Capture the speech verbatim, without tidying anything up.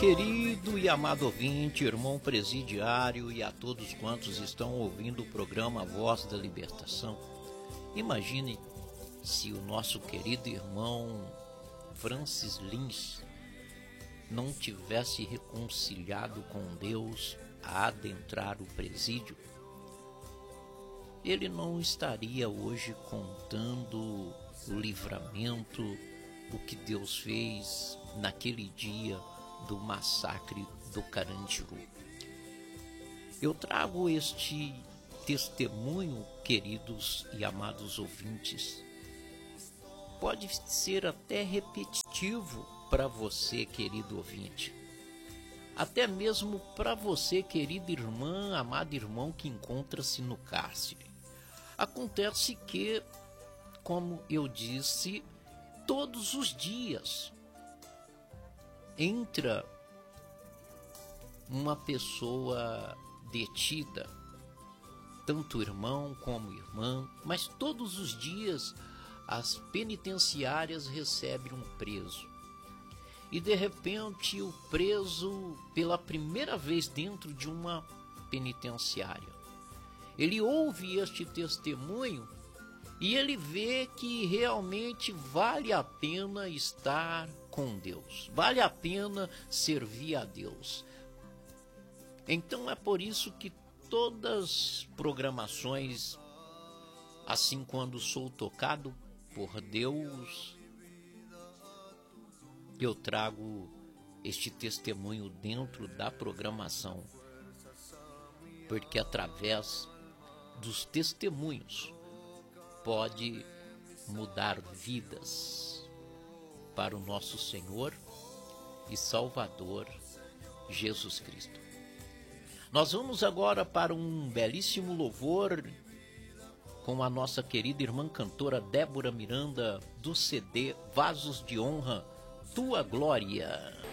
Querido e amado ouvinte, irmão presidiário e a todos quantos estão ouvindo o programa Voz da Libertação, imagine se o nosso querido irmão Francis Lins não tivesse reconciliado com Deus a adentrar o presídio. Ele não estaria hoje contando o livramento, o que Deus fez naquele dia do massacre do Carandiru. Eu trago este testemunho, queridos e amados ouvintes. Pode ser até repetitivo para você, querido ouvinte. Até mesmo para você, querida irmã, amado irmão que encontra-se no cárcere. Acontece que, como eu disse, todos os dias entra uma pessoa detida, tanto irmão como irmã, mas todos os dias as penitenciárias recebem um preso. E de repente o preso, pela primeira vez dentro de uma penitenciária, ele ouve este testemunho e ele vê que realmente vale a pena estar com Deus, vale a pena servir a Deus. Então é por isso que todas as programações, assim quando sou tocado por Deus, eu trago este testemunho dentro da programação, porque através dos testemunhos pode mudar vidas para o nosso Senhor e Salvador Jesus Cristo. Nós vamos agora para um belíssimo louvor com a nossa querida irmã cantora Débora Miranda, do C D Vasos de Honra, Tua Glória.